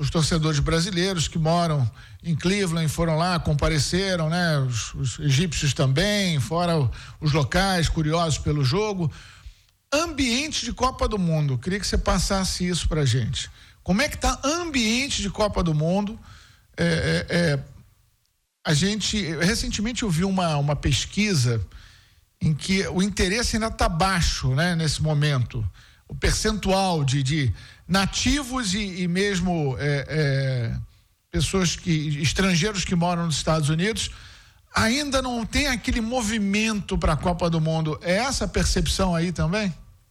os torcedores brasileiros que moram em Cleveland foram lá, compareceram, né? Os egípcios também, fora os locais curiosos pelo jogo. Ambiente de Copa do Mundo, queria que você passasse isso pra gente. Como é que tá ambiente de Copa do Mundo? Recentemente eu vi uma pesquisa em que o interesse ainda está baixo, né, nesse momento. O percentual de nativos e mesmo estrangeiros que moram nos Estados Unidos ainda não tem aquele movimento para a Copa do Mundo. É essa a percepção aí também?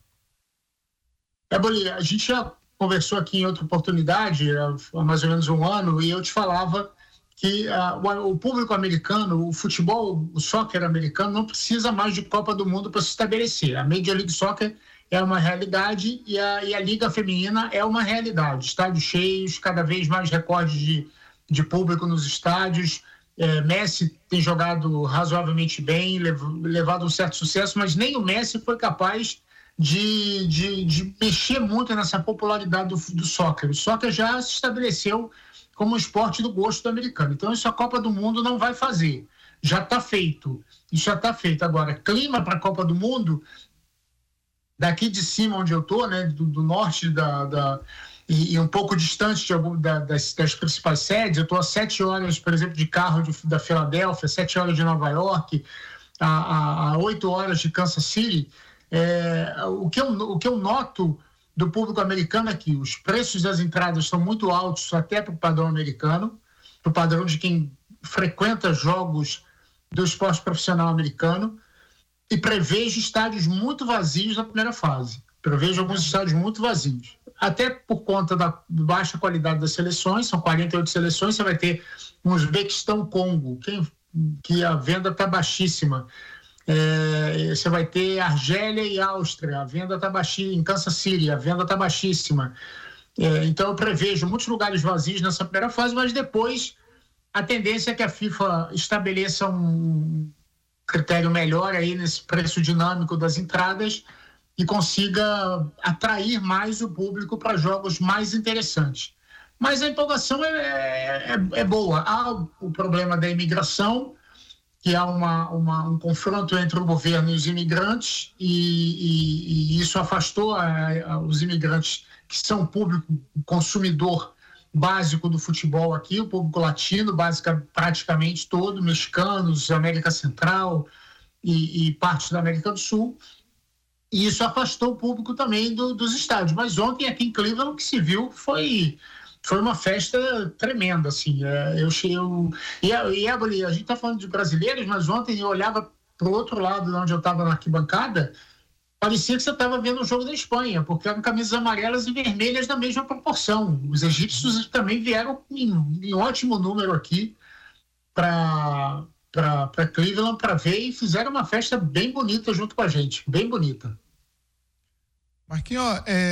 Boli, a gente já conversou aqui em outra oportunidade, há mais ou menos um ano, e eu te falava que o público americano, o futebol, o soccer americano não precisa mais de Copa do Mundo para se estabelecer. A Major League Soccer é uma realidade e a Liga Feminina é uma realidade. Estádios cheios, cada vez mais recordes de público nos estádios. Messi tem jogado razoavelmente bem, levado um certo sucesso, mas nem o Messi foi capaz de mexer muito nessa popularidade do soccer. O soccer já se estabeleceu como um esporte do gosto do americano. Então, isso a Copa do Mundo não vai fazer. Já está feito. Isso já está feito. Agora, clima para a Copa do Mundo, daqui de cima onde eu estou, né, do norte e um pouco distante das principais sedes, eu estou a 7 horas, por exemplo, de carro da Filadélfia, 7 horas de Nova York, a 8 horas de Kansas City. O que eu noto do público americano é que os preços das entradas são muito altos até para o padrão americano, para o padrão de quem frequenta jogos do esporte profissional americano, e prevejo estádios muito vazios na primeira fase. Prevejo alguns estádios muito vazios. Até por conta da baixa qualidade das seleções, são 48 seleções, você vai ter um Uzbequistão Congo, que a venda está baixíssima. Você vai ter Argélia e Áustria, a venda está baixíssima. Em Kansas City, a venda está baixíssima. Então eu prevejo muitos lugares vazios nessa primeira fase, mas depois a tendência é que a FIFA estabeleça um critério melhor aí nesse preço dinâmico das entradas e consiga atrair mais o público para jogos mais interessantes. Mas a empolgação é boa. Há o problema da imigração, que há um confronto entre o governo e os imigrantes, e isso afastou os imigrantes, que são o público consumidor básico do futebol aqui, o público latino, praticamente todo, mexicanos, América Central e partes da América do Sul, e isso afastou o público também dos estádios. Mas ontem aqui em Cleveland o que se viu foi uma festa tremenda, assim. A gente está falando de brasileiros, mas ontem eu olhava para o outro lado, onde eu estava na arquibancada, parecia que você estava vendo o jogo da Espanha, porque eram camisas amarelas e vermelhas na mesma proporção. Os egípcios também vieram em ótimo número aqui para Cleveland para ver, e fizeram uma festa bem bonita junto com a gente, bem bonita. Marquinhos,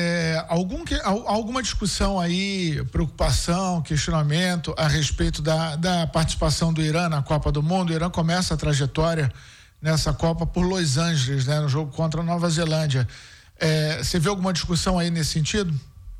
alguma discussão aí, preocupação, questionamento a respeito da participação do Irã na Copa do Mundo? O Irã começa a trajetória nessa Copa por Los Angeles, né, no jogo contra a Nova Zelândia. Você vê alguma discussão aí nesse sentido?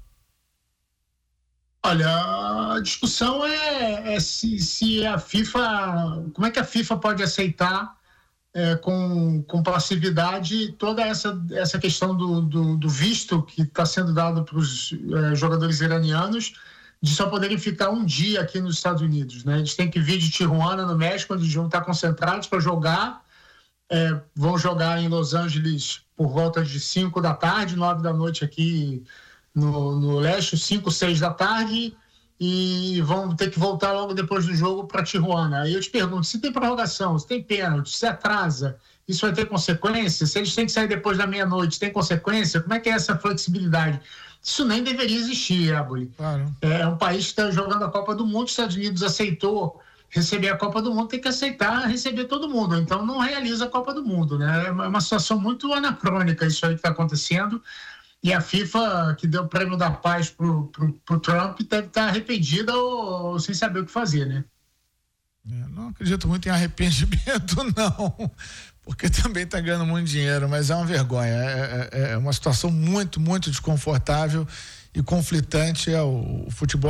Olha, a discussão é se a FIFA, como é que a FIFA pode aceitar com passividade toda essa questão do visto que está sendo dado para os jogadores iranianos, de só poderem ficar um dia aqui nos Estados Unidos, né? Eles têm que vir de Tijuana, no México, onde vão estar concentrados para jogar. Vão jogar em Los Angeles por volta de 5 da tarde, 9 da noite aqui no leste, 5, 6 da tarde, e vão ter que voltar logo depois do jogo para Tijuana. Aí eu te pergunto, se tem prorrogação, se tem pênalti, se atrasa, isso vai ter consequência? Se eles têm que sair depois da meia-noite, tem consequência? Como é que é essa flexibilidade? Isso nem deveria existir, Boli. Claro. É um país que está jogando a Copa do Mundo, os Estados Unidos aceitou receber a Copa do Mundo, tem que aceitar receber todo mundo, então não realiza a Copa do Mundo, né? É uma situação muito anacrônica isso aí que está acontecendo, e a FIFA, que deu o prêmio da paz pro Trump, deve estar arrependida ou sem saber o que fazer, né? Não acredito muito em arrependimento, não, porque também está ganhando muito dinheiro, mas é uma vergonha, é uma situação muito, muito desconfortável e conflitante. O futebol